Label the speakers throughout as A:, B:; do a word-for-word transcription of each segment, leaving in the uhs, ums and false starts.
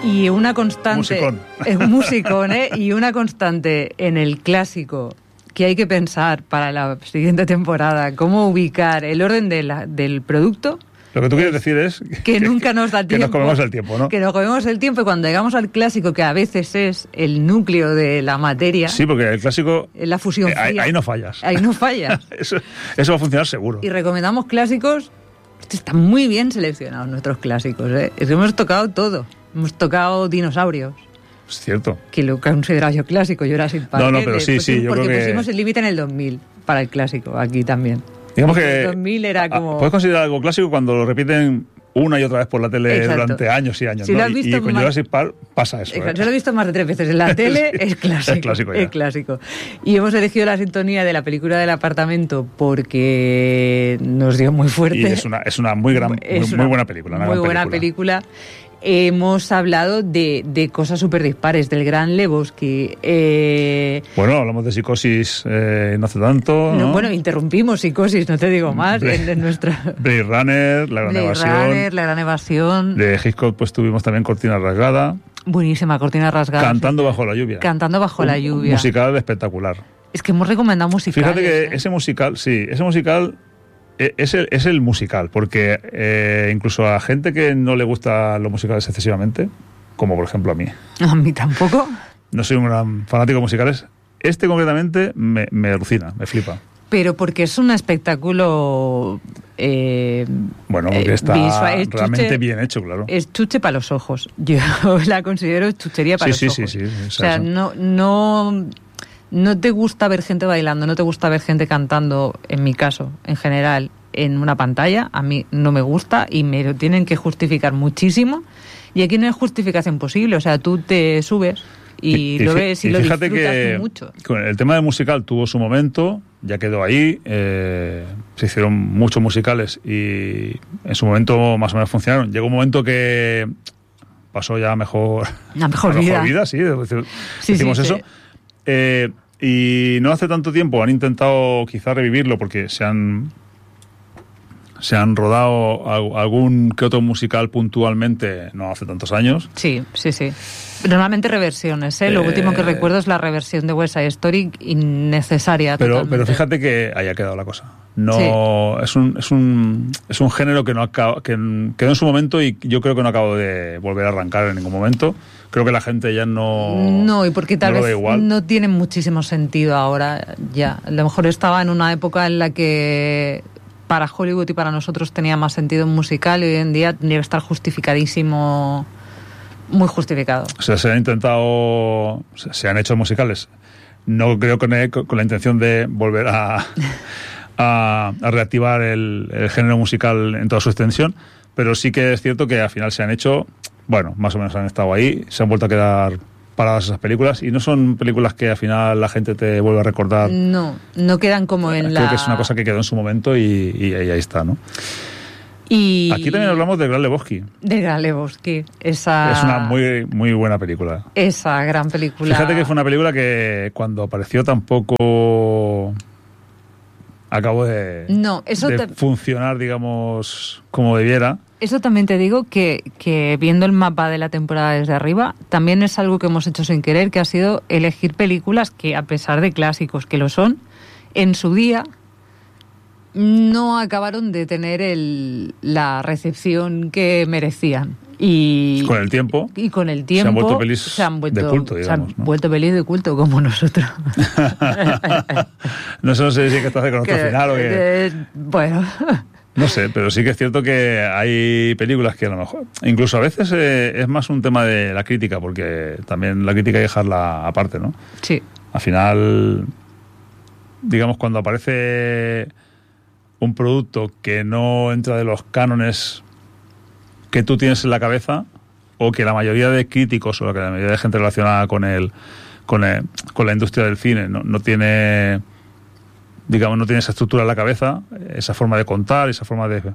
A: Y una constante...
B: Musicón.
A: Es un musicón, ¿eh? Y una constante en el clásico que hay que pensar para la siguiente temporada, cómo ubicar el orden de la, del producto.
B: Lo que tú quieres decir es...
A: Que, que nunca nos da tiempo.
B: Que nos comemos el tiempo, ¿no?
A: Que nos comemos el tiempo y cuando llegamos al clásico, que a veces es el núcleo de la materia...
B: Sí, porque el clásico...
A: La fusión
B: eh,
A: fría.
B: Ahí, ahí no fallas.
A: Ahí no fallas.
B: eso, eso va a funcionar seguro.
A: Y recomendamos clásicos... Están muy bien seleccionados nuestros clásicos, ¿eh? Es que hemos tocado todo. Hemos tocado dinosaurios.
B: Es cierto.
A: Que lo consideraba yo clásico, Jurassic Park.
B: No, no, pero sí,
A: pues,
B: sí, yo
A: porque
B: creo que...
A: pusimos el límite en el dos mil para el clásico, aquí también.
B: Digamos
A: porque
B: que...
A: el dos mil era como...
B: Puedes considerar algo clásico cuando lo repiten una y otra vez por la tele. Exacto. Durante años y años.
A: Si
B: ¿no?
A: lo has visto
B: y, y con
A: más...
B: Jurassic Park pasa eso.
A: Exacto,
B: ¿eh?
A: yo lo he visto más de tres veces en la tele, sí, es clásico.
B: Es clásico ya.
A: Es clásico. Y hemos elegido la sintonía de la película del apartamento porque nos dio muy fuerte.
B: Y es una, es una muy gran,
A: es
B: muy,
A: una
B: muy buena película. Una
A: muy
B: gran
A: buena película. película. Hemos hablado de, de cosas súper dispares, del gran Lebowski. Eh,
B: bueno, hablamos de Psicosis eh, no hace tanto, ¿no?
A: No, bueno, interrumpimos Psicosis, no te digo más.
B: Blade,
A: en, en nuestra...
B: Blade Runner, La Gran
A: Blade
B: Evasión.
A: Runner, La Gran Evasión.
B: De Hitchcock pues tuvimos también Cortina Rasgada.
A: Buenísima, Cortina Rasgada.
B: Cantando bajo la lluvia.
A: Cantando bajo
B: Un
A: la lluvia.
B: Musical espectacular.
A: Es que hemos recomendado musicales.
B: Fíjate que
A: ¿eh?
B: ese musical, sí, ese musical... Es el, es el musical, porque eh, incluso a gente que no le gusta los musicales excesivamente, como por ejemplo a mí.
A: A mí tampoco.
B: No soy un gran fanático de musicales. Este concretamente me, me alucina, me flipa.
A: Pero porque es un espectáculo... Eh,
B: bueno, porque
A: eh,
B: está
A: visual,
B: realmente
A: chuche,
B: bien hecho, claro.
A: Es chuche para los ojos. Yo la considero chuchería para
B: sí,
A: los
B: sí,
A: ojos.
B: Sí, sí, sí.
A: O sea, no... no No te gusta ver gente bailando, no te gusta ver gente cantando, en mi caso, en general, en una pantalla. A mí no me gusta y me lo tienen que justificar muchísimo. Y aquí no hay justificación posible. O sea, tú te subes y, y lo ves y, y lo
B: fíjate
A: disfrutas
B: que
A: mucho.
B: El tema del musical tuvo su momento, ya quedó ahí. Eh, se hicieron muchos musicales y en su momento más o menos funcionaron. Llegó un momento que pasó ya mejor,
A: la mejor,
B: a
A: vida.
B: mejor vida. Sí,
A: sí,
B: decimos
A: sí,
B: eso.
A: Sí.
B: Eh, y no hace tanto tiempo han intentado quizá revivirlo porque se han se han rodado algún que otro musical puntualmente no hace tantos años.
A: Sí, sí, sí. Normalmente reversiones, ¿eh? Lo eh, último que recuerdo es la reversión de West Side Story, innecesaria.
B: Pero,
A: totalmente.
B: pero fíjate que ahí ha quedado la cosa. No, sí. es un es un es un género que no acaba, que quedó en su momento y yo creo que no acabo de volver a arrancar en ningún momento. Creo que la gente ya no
A: no y porque tal
B: no
A: vez
B: igual.
A: No tiene muchísimo sentido ahora ya. A lo mejor estaba en una época en la que para Hollywood y para nosotros tenía más sentido un musical y hoy en día tendría que estar justificadísimo, muy justificado.
B: O sea, se han intentado, se han hecho musicales. No creo que con, con la intención de volver a a, a reactivar el, el género musical en toda su extensión, pero sí que es cierto que al final se han hecho, bueno, más o menos han estado ahí, se han vuelto a quedar paradas esas películas y no son películas que al final la gente te vuelve a recordar.
A: No, no quedan como en
B: Creo
A: la...
B: Creo que es una cosa que quedó en su momento y, y, y ahí está, ¿no?
A: Y...
B: Aquí también hablamos de Gran Lebowski.
A: De Gran Lebowski. Esa...
B: Es una muy, muy buena película.
A: Esa gran película.
B: Fíjate que fue una película que cuando apareció tampoco acabó de,
A: no, eso
B: de
A: te...
B: funcionar, digamos, como debiera.
A: Eso también te digo que, que viendo el mapa de la temporada desde arriba, también es algo que hemos hecho sin querer, que ha sido elegir películas que, a pesar de clásicos que lo son, en su día no acabaron de tener el, la recepción que merecían. Y
B: con el tiempo.
A: Y con el tiempo.
B: Se han vuelto pelis
A: se han vuelto,
B: de culto, digamos.
A: Se han
B: ¿no?
A: vuelto pelis de culto, como nosotros.
B: no sé, no sé si es que estás con otro final o que...
A: Eh, bueno...
B: No sé, pero sí que es cierto que hay películas que a lo mejor... Incluso a veces eh, es más un tema de la crítica, porque también la crítica hay que dejarla aparte, ¿no?
A: Sí.
B: Al final, digamos, cuando aparece un producto que no entra de los cánones que tú tienes en la cabeza, o que la mayoría de críticos o que la mayoría de gente relacionada con el, con, el, con la industria del cine no, no tiene... digamos, no tiene esa estructura en la cabeza, esa forma de contar, esa forma de...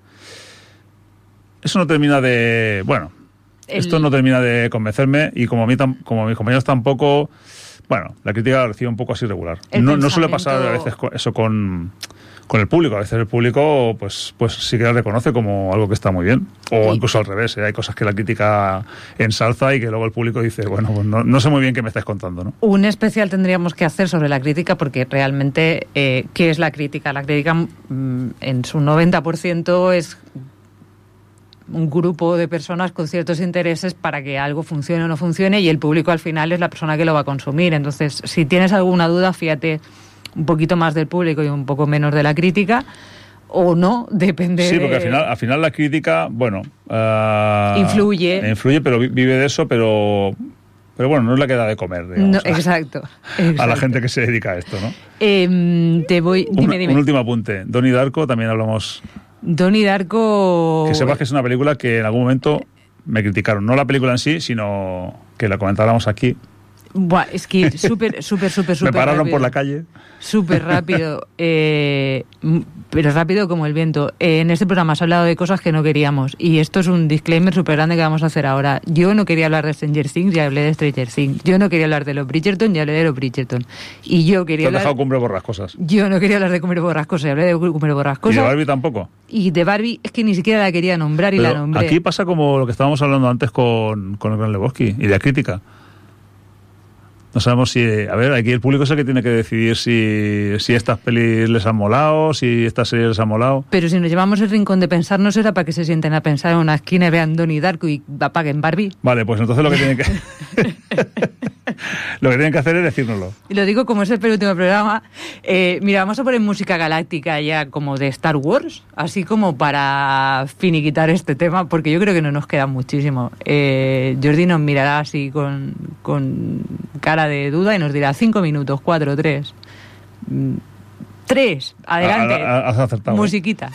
B: Eso no termina de... Bueno, el... esto no termina de convencerme y como a mí tam... como a mis compañeros tampoco... Bueno, la crítica la recibe un poco así regular. No, no suele pasar a veces eso con, con el público. A veces el público pues pues sí que la reconoce como algo que está muy bien. O
A: Sí.
B: incluso al revés, ¿eh? Hay cosas que la crítica ensalza y que luego el público dice, bueno, pues no, no sé muy bien qué me estáis contando, ¿no?
A: Un especial tendríamos que hacer sobre la crítica porque realmente, eh, ¿qué es la crítica? La crítica mm, en su noventa por ciento es un grupo de personas con ciertos intereses para que algo funcione o no funcione y el público al final es la persona que lo va a consumir. Entonces, si tienes alguna duda, fíjate un poquito más del público y un poco menos de la crítica, o no, depende.
B: Sí, porque
A: de...
B: al final, al final la crítica, bueno... Uh,
A: influye.
B: Influye, pero vive de eso, pero... Pero bueno, no es la que da de comer, digamos,
A: No,
B: a,
A: exacto,
B: a la
A: exacto.
B: gente que se dedica a esto, ¿no?
A: Eh, te voy... Dime,
B: un,
A: dime.
B: un último apunte. Donnie Darko, también hablamos...
A: Donnie Darko...
B: Que sepas que es una película que en algún momento me criticaron. No la película en sí, sino que la comentáramos aquí.
A: Buah, es que súper, súper, súper, súper
B: Me pararon
A: rápido.
B: por la calle.
A: Súper rápido, eh, pero rápido como el viento. Eh, en este programa has hablado de cosas que no queríamos y esto es un disclaimer súper grande que vamos a hacer ahora. Yo no quería hablar de Stranger Things y hablé de Stranger Things. Yo no quería hablar de los Bridgerton y hablé de los Bridgerton. Y yo
B: Te
A: quería
B: has dejado
A: hablar...
B: Cumbre Borrascosas.
A: Yo no quería hablar de Comer Borrascosas y hablé de Comer
B: ¿Y
A: Borrascosas.
B: de Barbie tampoco?
A: Y de Barbie es que ni siquiera la quería nombrar y
B: Pero
A: la nombré.
B: aquí pasa como lo que estábamos hablando antes con, con el Gran Lebowski y de la crítica. No sabemos si... A ver, aquí el público es el que tiene que decidir si, si estas pelis les han molado, si estas series les han molado.
A: Pero si nos llevamos el rincón de pensar, no será para que se sienten a pensar en una esquina y vean Donnie Darko y apaguen Barbie.
B: Vale, pues entonces lo que tienen que... lo que tienen que hacer es decírnoslo.
A: Y lo digo como es el penúltimo programa. Eh, mira, vamos a poner música galáctica ya como de Star Wars, así como para finiquitar este tema, porque yo creo que no nos queda muchísimo. Eh, Jordi nos mirará así con, con cara de duda y nos dirá cinco minutos, cuatro, tres. Mm, tres, adelante.
B: Ha- ha- Has acertado. ¿eh?
A: Musiquita.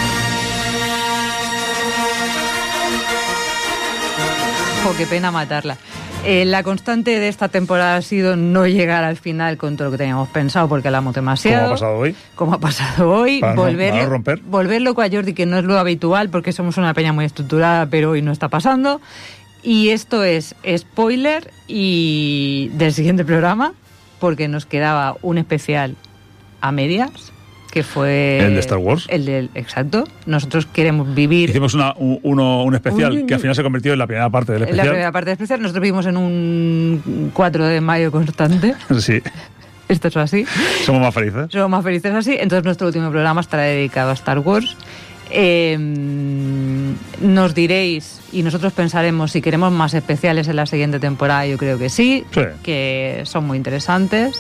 A: Jo, qué pena matarla. Eh, la constante de esta temporada ha sido no llegar al final con todo lo que teníamos pensado porque hablamos demasiado.
B: Como ha pasado hoy.
A: Como ha pasado hoy.
B: Para no-
A: volver,
B: para no romper.
A: volver loco a Jordi, que no es lo habitual porque somos una peña muy estructurada, pero hoy no está pasando. Y esto es spoiler y del siguiente programa, porque nos quedaba un especial a medias, que fue...
B: ¿El de Star Wars?
A: El del, exacto. Nosotros queremos vivir...
B: Hicimos una, un, uno, un especial
A: Uy, uy,
B: que al
A: uy.
B: final se convirtió en la primera parte del
A: En la
B: especial.
A: primera parte especial, nosotros vivimos en un cuatro de mayo constante.
B: Sí,
A: Esto es así.
B: somos más felices.
A: Somos más felices así. Entonces nuestro último programa estará dedicado a Star Wars. Eh, nos diréis y nosotros pensaremos si queremos más especiales en la siguiente temporada. Yo creo que sí,
B: Sí.
A: que son muy interesantes.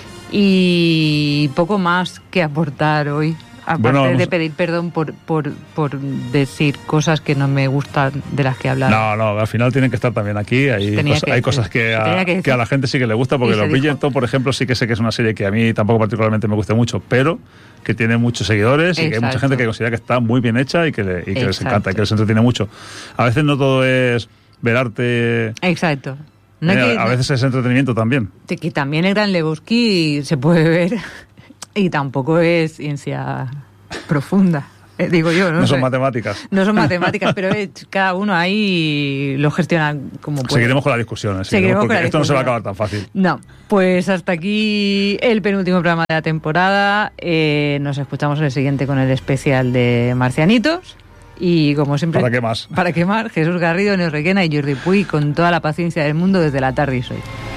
A: Y poco más que aportar hoy. Aparte
B: Bueno, vamos-
A: de pedir perdón por, por, por decir cosas que no me gustan de las que he hablado.
B: No, no, al final tienen que estar también aquí. Hay,
A: Tenía
B: cos-
A: que
B: hay
A: decir.
B: cosas que a,
A: Tenía que decir.
B: que a la gente sí que le gusta, porque
A: Y se
B: los
A: dijo.
B: Bridgerton, por ejemplo, sí que sé que es una serie que a mí tampoco particularmente me gusta mucho, pero que tiene muchos seguidores y que hay mucha
A: Exacto.
B: gente que considera que está muy bien hecha y que, le- y que les
A: Exacto.
B: encanta y que les entretiene mucho. A veces no todo es ver arte,
A: Exacto. No
B: eh,
A: hay que-
B: a veces es entretenimiento también.
A: de que también el Gran Lebowski se puede ver y tampoco es ciencia profunda, eh, digo yo, ¿no?
B: No son
A: sé.
B: matemáticas.
A: No son matemáticas, pero eh, cada uno ahí lo gestiona como puede.
B: Seguiremos con las discusiones, sí,
A: Seguiremos
B: ¿no? porque
A: con la
B: esto no se va a
A: discusión.
B: acabar tan fácil.
A: No, pues hasta aquí el penúltimo programa de la temporada. Eh, nos escuchamos en el siguiente con el especial de Marcianitos. Y como siempre...
B: ¿Para qué más?
A: Para quemar, Jesús Garrido, Neo Requena y Jordi Puy con toda la paciencia del mundo desde la tarde y soy.